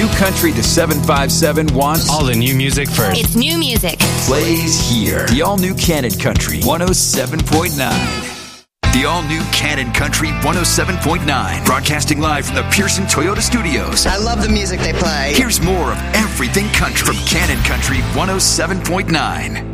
new country the 757 wants. All the new music first. It's new music. Plays here. The all-new Cannon Country 107.9. The all-new Cannon Country 107.9. Broadcasting live from the Pearson Toyota Studios. I love the music they play. Here's more of everything country from Cannon Country 107.9.